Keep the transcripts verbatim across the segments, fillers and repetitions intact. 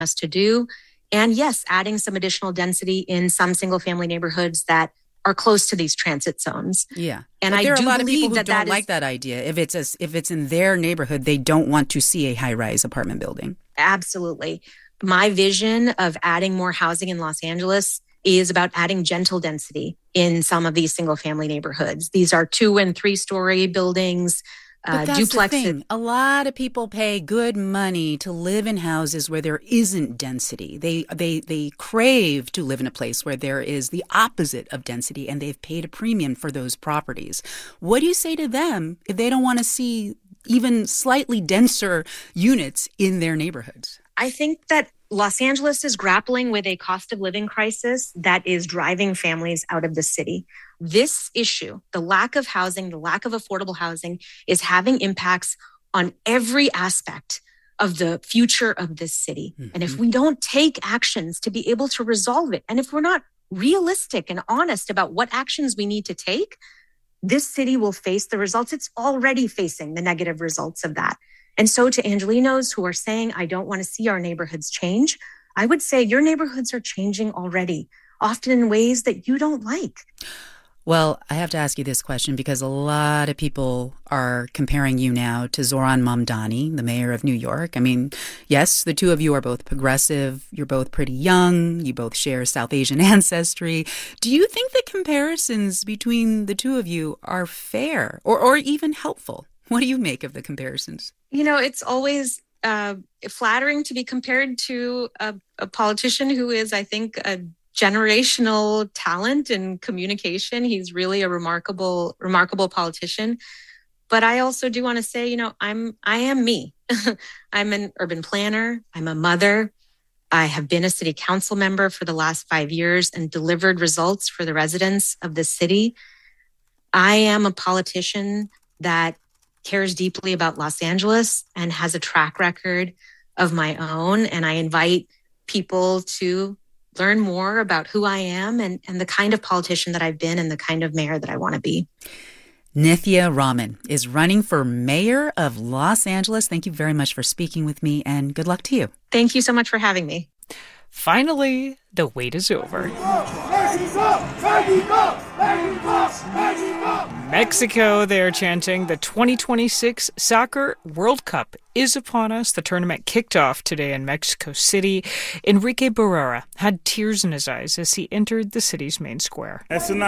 us to do. And yes, adding some additional density in some single-family neighborhoods that are close to these transit zones. Yeah. And but I there are do a lot of people who that don't that like is, that idea. If it's a, if it's in their neighborhood, they don't want to see a high-rise apartment building. Absolutely. My vision of adding more housing in Los Angeles is about adding gentle density in some of these single-family neighborhoods. These are two and three-story buildings. But Uh, that's duplexes. the thing. A lot of people pay good money to live in houses where there isn't density. They they they crave to live in a place where there is the opposite of density, and they've paid a premium for those properties. What do you say to them if they don't want to see even slightly denser units in their neighborhoods? I think that Los Angeles is grappling with a cost of living crisis that is driving families out of the city. This issue, the lack of housing, the lack of affordable housing, is having impacts on every aspect of the future of this city. Mm-hmm. And if we don't take actions to be able to resolve it, and if we're not realistic and honest about what actions we need to take, this city will face the results. It's already facing the negative results of that. And so to Angelenos who are saying, I don't want to see our neighborhoods change, I would say your neighborhoods are changing already, often in ways that you don't like. Well, I have to ask you this question because a lot of people are comparing you now to Zohran Mamdani, the mayor of New York. I mean, yes, the two of you are both progressive. You're both pretty young. You both share South Asian ancestry. Do you think the comparisons between the two of you are fair or, or even helpful? What do you make of the comparisons? You know, it's always uh, flattering to be compared to a, a politician who is, I think, a generational talent in communication. He's really a remarkable, remarkable politician. But I also do want to say, you know, I'm, I am me. I'm an urban planner. I'm a mother. I have been a city council member for the last five years and delivered results for the residents of the city. I am a politician that cares deeply about Los Angeles and has a track record of my own. And I invite people to learn more about who I am and, and the kind of politician that I've been and the kind of mayor that I want to be. Nithya Raman is running for mayor of Los Angeles. Thank you very much for speaking with me, and good luck to you. Thank you so much for having me. Finally, the wait is over. Mexico, they are chanting. The twenty twenty-six Soccer World Cup is upon us. The tournament kicked off today in Mexico City. Enrique Barrera had tears in his eyes as he entered the city's main square. It's an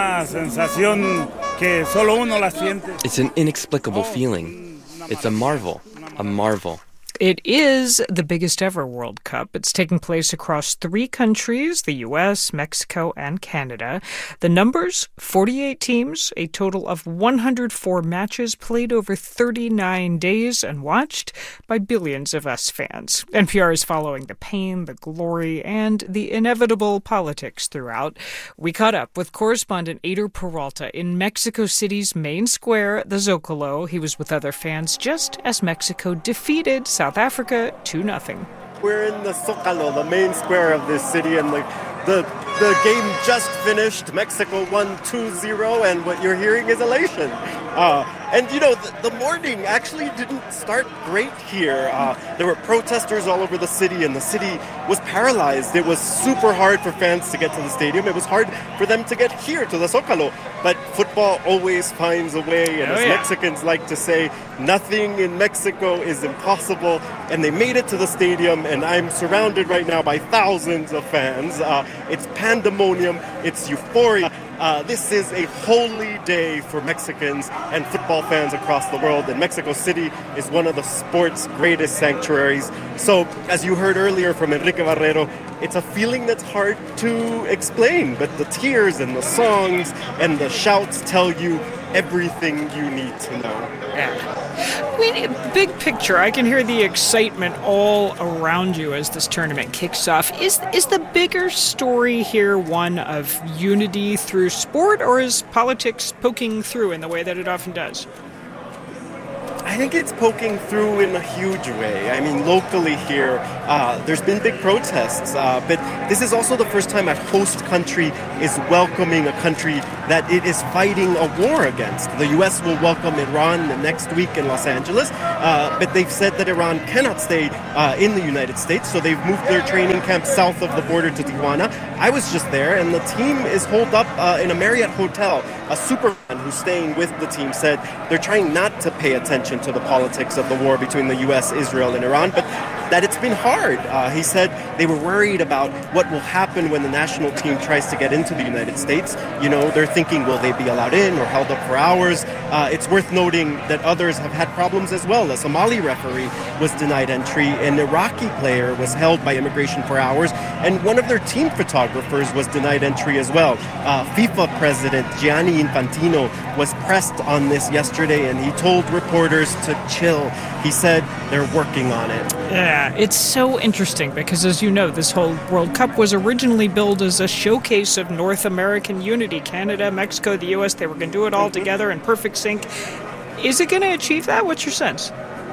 inexplicable feeling. It's a marvel, a marvel. It is the biggest ever World Cup. It's taking place across three countries, the U S, Mexico, and Canada. The numbers, forty-eight teams, a total of one hundred four matches played over thirty-nine days and watched by billions of us fans. N P R is following the pain, the glory, and the inevitable politics throughout. We caught up with correspondent Aider Peralta in Mexico City's main square, the Zocalo. He was with other fans just as Mexico defeated South South Africa two nothing. We're in the Zocalo, the main square of this city, and the, the, the game just finished. Mexico won two zero, and what you're hearing is elation. Uh, and, you know, the, the morning actually didn't start great here. Uh, there were protesters all over the city, and the city was paralyzed. It was super hard for fans to get to the stadium. It was hard for them to get here to the Zocalo. But football always finds a way, and oh, as yeah. Mexicans like to say, nothing in Mexico is impossible. And they made it to the stadium, and I'm surrounded right now by thousands of fans. Uh, it's pandemonium. It's euphoria. Uh, this is a holy day for Mexicans and football fans across the world, and Mexico City is one of the sport's greatest sanctuaries. So, as you heard earlier from Enrique Barrero, it's a feeling that's hard to explain, but the tears and the songs and the shouts tell you everything you need to know. Yeah. I mean, big picture, I can hear the excitement all around you as this tournament kicks off. Is is the bigger story here one of unity through sport, or is politics poking through in the way that it often does? I think it's poking through in a huge way. I mean, locally here, uh, there's been big protests, uh, but this is also the first time a host country is welcoming a country that it is fighting a war against. The U S will welcome Iran next week in Los Angeles, uh, but they've said that Iran cannot stay uh, in the United States, so they've moved their training camp south of the border to Tijuana. I was just there, and the team is holed up uh, in a Marriott hotel. A superman who's staying with the team said they're trying not to pay attention to the politics of the war between the U S, Israel, and Iran, but that it's been hard. Uh, he said they were worried about what will happen when the national team tries to get into the United States. You know, they're thinking, will they be allowed in or held up for hours? Uh, it's worth noting that others have had problems as well. A Somali referee was denied entry, an Iraqi player was held by immigration for hours, and one of their team photographers was denied entry as well. Uh, FIFA president Gianni Infantino was pressed on this yesterday, and he told reporters to chill. He said they're working on it. Yeah, it's so interesting because, as you know, this whole World Cup was originally billed as a showcase of North American unity. Canada, Mexico, the U S, they were going to do it all together in perfect sync. Is it going to achieve that? What's your sense?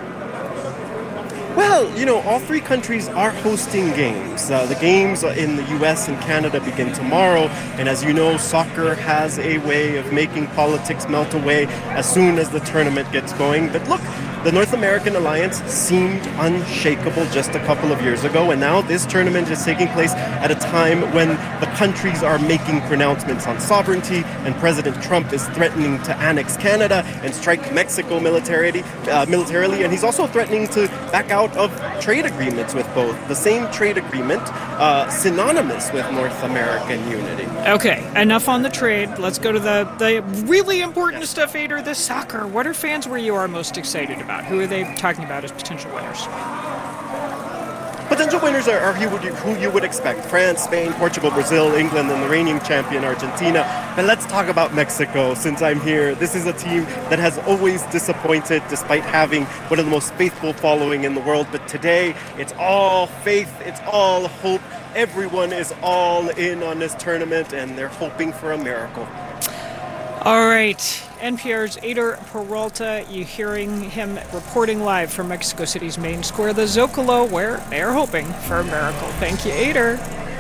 Well, you know, all three countries are hosting games. Uh, the games in the U S and Canada begin tomorrow, and as you know, soccer has a way of making politics melt away as soon as the tournament gets going. But look, the North American alliance seemed unshakable just a couple of years ago, and now this tournament is taking place at a time when the countries are making pronouncements on sovereignty, and President Trump is threatening to annex Canada and strike Mexico militarily, uh, militarily, and he's also threatening to back out of trade agreements with both. The same trade agreement, uh, synonymous with North American unity. Okay, enough on the trade. Let's go to the, the really important stuff, Ader, the soccer. What are fans where you are most excited about? Who are they talking about as potential winners? Potential winners are, are who, would you, who you would expect. France, Spain, Portugal, Brazil, England, and the reigning champion Argentina. But let's talk about Mexico since I'm here. This is a team that has always disappointed despite having one of the most faithful following in the world. But today, it's all faith, it's all hope. Everyone is all in on this tournament, and they're hoping for a miracle. All right. N P R's Ader Peralta, you hearing him reporting live from Mexico City's main square, the Zocalo, where they are hoping for a miracle. Thank you, Ader.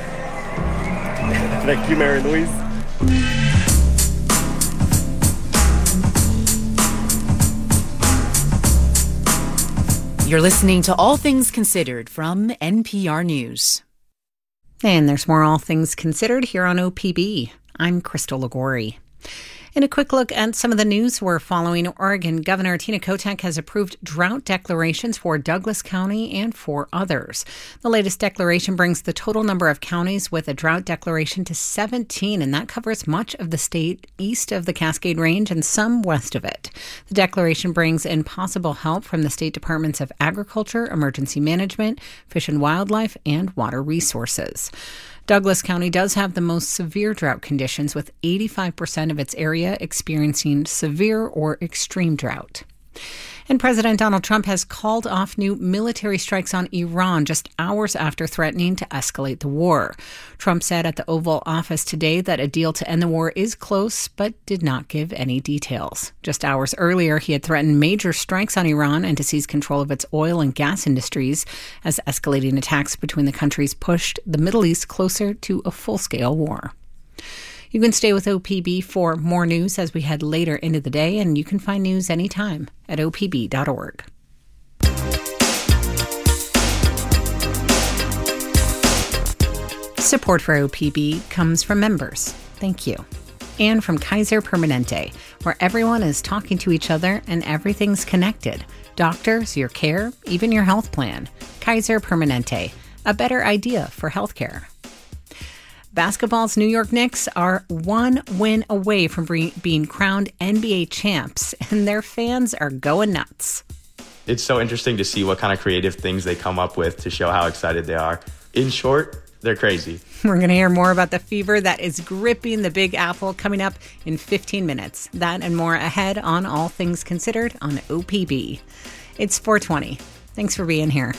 Thank you, Mary Louise. You're listening to All Things Considered from N P R News. And there's more All Things Considered here on O P B. I'm Crystal Ligori. In a quick look at some of the news we're following, Oregon Governor Tina Kotek has approved drought declarations for Douglas County and four others. The latest declaration brings the total number of counties with a drought declaration to seventeen, and that covers much of the state east of the Cascade Range and some west of it. The declaration brings in possible help from the state departments of Agriculture, Emergency Management, Fish and Wildlife, and Water Resources. Douglas County does have the most severe drought conditions, with eighty-five percent of its area experiencing severe or extreme drought. And President Donald Trump has called off new military strikes on Iran just hours after threatening to escalate the war. Trump said at the Oval Office today that a deal to end the war is close, but did not give any details. Just hours earlier, he had threatened major strikes on Iran and to seize control of its oil and gas industries as escalating attacks between the countries pushed the Middle East closer to a full-scale war. You can stay with O P B for more news as we head later into the day, and you can find news anytime at O P B dot org. Support for O P B comes from members. Thank you. And from Kaiser Permanente, where everyone is talking to each other and everything's connected. Doctors, your care, even your health plan. Kaiser Permanente, a better idea for healthcare. Basketball's New York Knicks are one win away from being crowned N B A champs, and their fans are going nuts. It's so interesting to see what kind of creative things they come up with to show how excited they are. In short, they're crazy. We're going to hear more about the fever that is gripping the Big Apple coming up in fifteen minutes. That and more ahead on All Things Considered on O P B. It's four twenty. Thanks for being here.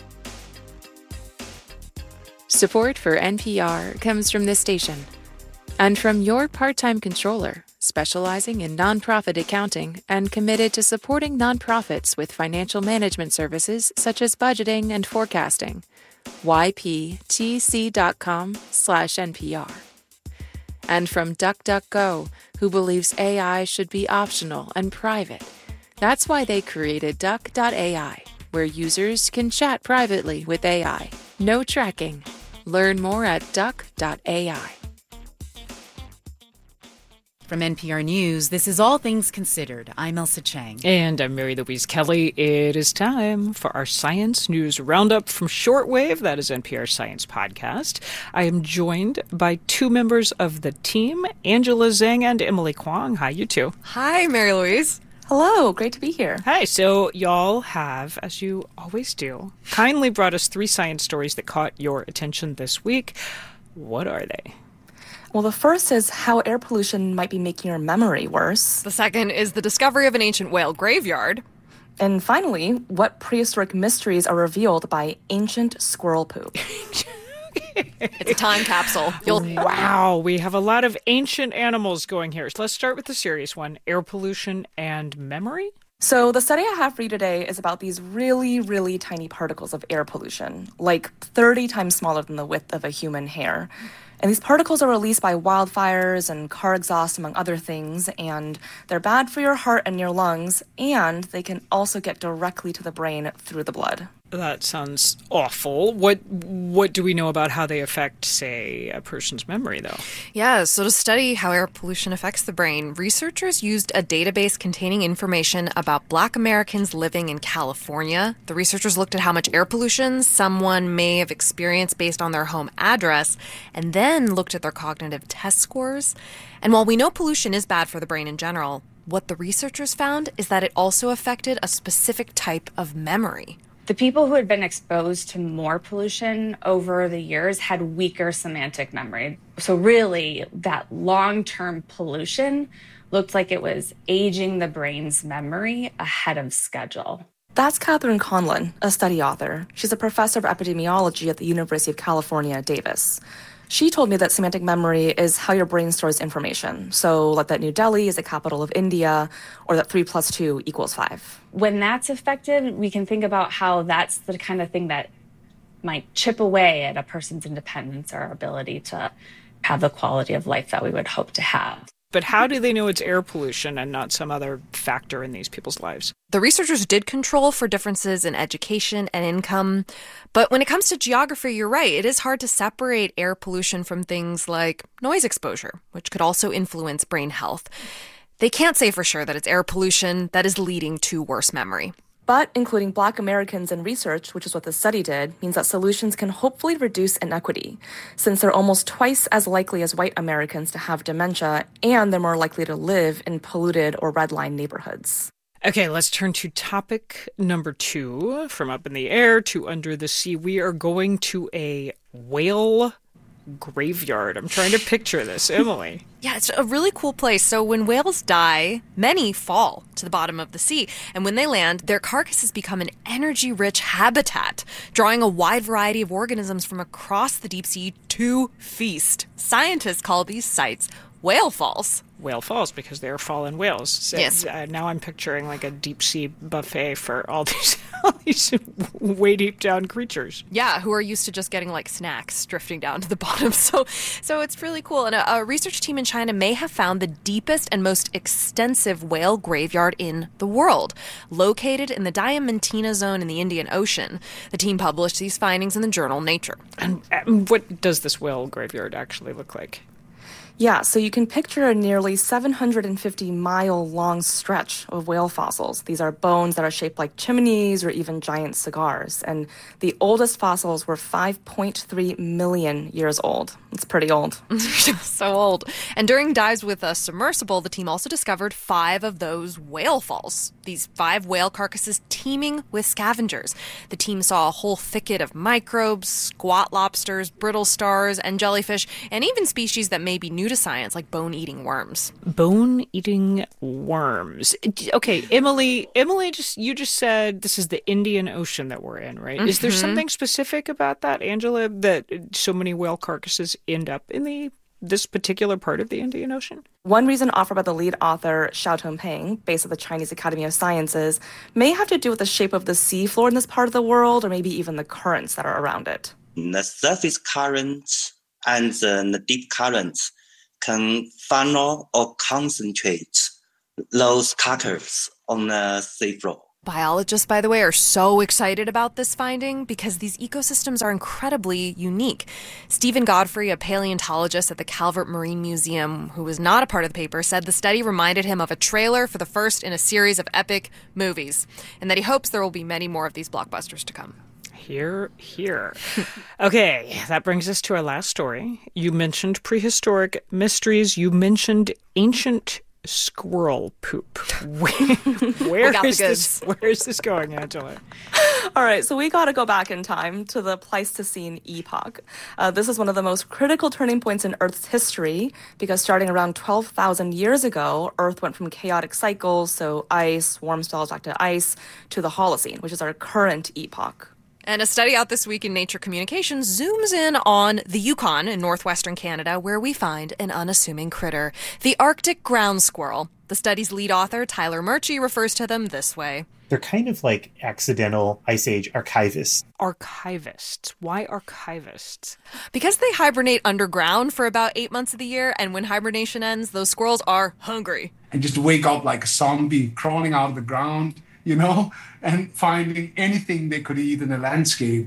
Support for N P R comes from this station And from your part-time controller, specializing in nonprofit accounting and committed to supporting nonprofits with financial management services such as budgeting and forecasting. Y P T C dot com slash N P R. And from DuckDuckGo, who believes A I should be optional and private. That's why they created Duck dot A I, where users can chat privately with A I. No tracking. Learn more at Duck dot A I. From N P R News, this is All Things Considered. I'm Elsa Chang. And I'm Mary Louise Kelly. It is time for our Science News Roundup from Shortwave. That is N P R's Science Podcast. I am joined by two members of the team, Angela Zhang and Emily Kwong. Hi, you two. Hi, Mary Louise. Hello, great to be here. Hi, so y'all have, as you always do, kindly brought us three science stories that caught your attention this week. What are they? Well, the first is how air pollution might be making your memory worse. The second is the discovery of an ancient whale graveyard. And finally, what prehistoric mysteries are revealed by ancient squirrel poop. It's a time capsule. You'll... Wow, we have a lot of ancient animals going here. So let's start with the serious one, air pollution and memory. So the study I have for you today is about these really, really tiny particles of air pollution, like thirty times smaller than the width of a human hair. And these particles are released by wildfires and car exhaust, among other things, and they're bad for your heart and your lungs, and they can also get directly to the brain through the blood. That sounds awful. What what do we know about how they affect, say, a person's memory, though? Yeah, so to study how air pollution affects the brain, researchers used a database containing information about Black Americans living in California. The researchers looked at how much air pollution someone may have experienced based on their home address, and then looked at their cognitive test scores. And while we know pollution is bad for the brain in general, what the researchers found is that it also affected a specific type of memory. The people who had been exposed to more pollution over the years had weaker semantic memory. So really, that long-term pollution looked like it was aging the brain's memory ahead of schedule. That's Catherine Conlon, a study author. She's a professor of epidemiology at the University of California, Davis. She told me that semantic memory is how your brain stores information. So like that New Delhi is the capital of India, or that three plus two equals five. When that's affected, we can think about how that's the kind of thing that might chip away at a person's independence or ability to have the quality of life that we would hope to have. But how do they know it's air pollution and not some other factor in these people's lives? The researchers did control for differences in education and income. But when it comes to geography, you're right. It is hard to separate air pollution from things like noise exposure, which could also influence brain health. They can't say for sure that it's air pollution that is leading to worse memory. But including Black Americans in research, which is what the study did, means that solutions can hopefully reduce inequity, since they're almost twice as likely as white Americans to have dementia, and they're more likely to live in polluted or red-line neighborhoods. Okay, let's turn to topic number two. From up in the air to under the sea, we are going to a whale graveyard. I'm trying to picture this. Emily. Yeah, it's a really cool place. So when whales die, many fall to the bottom of the sea. And when they land, their carcasses become an energy-rich habitat, drawing a wide variety of organisms from across the deep sea to feast. Scientists call these sites whale falls. Whale falls because they are fallen whales. So, yes. Uh, now I'm picturing like a deep sea buffet for all these, all these way deep down creatures. Yeah, who are used to just getting like snacks drifting down to the bottom. So, so it's really cool. And a, a research team in China may have found the deepest and most extensive whale graveyard in the world, located in the Diamantina Zone in the Indian Ocean. The team published these findings in the journal Nature. And, and what does this whale graveyard actually look like? Yeah, so you can picture a nearly seven hundred fifty mile long stretch of whale fossils. These are bones that are shaped like chimneys or even giant cigars. And the oldest fossils were five point three million years old. It's pretty old. So old. And during dives with a submersible, the team also discovered five of those whale falls. These five whale carcasses teeming with scavengers. The team saw a whole thicket of microbes, squat lobsters, brittle stars, and jellyfish, and even species that may be new to science, like bone-eating worms. Bone-eating worms. Okay, Emily, Emily, just you just said this is the Indian Ocean that we're in, right? Mm-hmm. Is there something specific about that, Angela, that so many whale carcasses end up in the this particular part of the Indian Ocean? One reason offered by the lead author, Xiao Tongping, based at the Chinese Academy of Sciences, may have to do with the shape of the seafloor in this part of the world, or maybe even the currents that are around it. The surface currents and the deep currents can funnel or concentrate those cutters on the seafloor. Biologists, by the way, are so excited about this finding because these ecosystems are incredibly unique. Stephen Godfrey, a paleontologist at the Calvert Marine Museum, who was not a part of the paper, said the study reminded him of a trailer for the first in a series of epic movies, and that he hopes there will be many more of these blockbusters to come. Here, here. Okay, that brings us to our last story. You mentioned prehistoric mysteries. You mentioned ancient squirrel poop. Where, where is this? Where is this going, Angela? All right, so we got to go back in time to the Pleistocene epoch. Uh, this is one of the most critical turning points in Earth's history because starting around twelve thousand years ago, Earth went from chaotic cycles, so ice, warm spells back to ice, to the Holocene, which is our current epoch. And a study out this week in Nature Communications zooms in on the Yukon in northwestern Canada, where we find an unassuming critter, the Arctic ground squirrel. The study's lead author, Tyler Murchie, refers to them this way. They're kind of like accidental Ice Age archivists. Archivists. Why archivists? Because they hibernate underground for about eight months of the year, and when hibernation ends, those squirrels are hungry. And just wake up like a zombie, crawling out of the ground, you know, and finding anything they could eat in the landscape.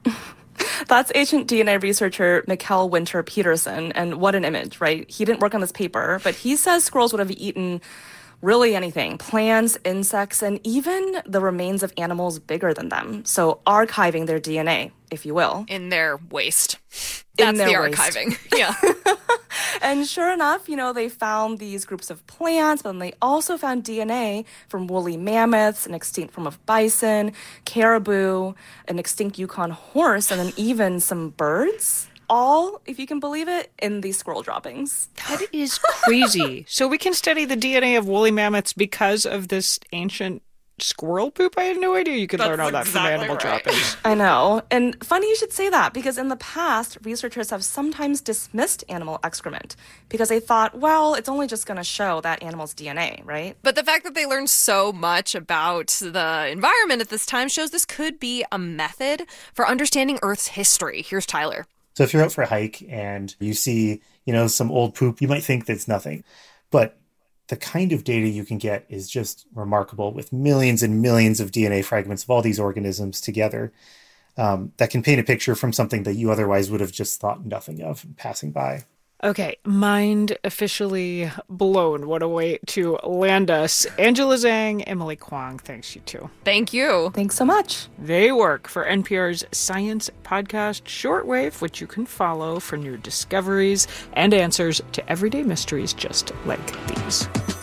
That's ancient D N A researcher Mikkel Winter Peterson, and what an image, right? He didn't work on this paper, but he says squirrels would have eaten really anything, plants, insects, and even the remains of animals bigger than them. So archiving their D N A, if you will. In their waste. That's In their the waste. archiving. Yeah. And sure enough, you know, they found these groups of plants, but then they also found D N A from woolly mammoths, an extinct form of bison, caribou, an extinct Yukon horse, and then even some birds. All, if you can believe it, in these squirrel droppings. That is crazy. So we can study the D N A of woolly mammoths because of this ancient squirrel poop? I had no idea you could That's learn all that exactly from animal right. droppings. I know. And funny you should say that, because in the past, researchers have sometimes dismissed animal excrement because they thought, well, it's only just going to show that animal's D N A, right? But the fact that they learned so much about the environment at this time shows this could be a method for understanding Earth's history. Here's Tyler. So if you're out for a hike and you see, you know, some old poop, you might think that's nothing. But the kind of data you can get is just remarkable, with millions and millions of D N A fragments of all these organisms together um, that can paint a picture from something that you otherwise would have just thought nothing of passing by. Okay, mind officially blown. What a way to land us. Angela Zhang, Emily Kwong, thanks you too. Thank you. Thanks so much. They work for N P R's science podcast Shortwave, which you can follow for new discoveries and answers to everyday mysteries just like these.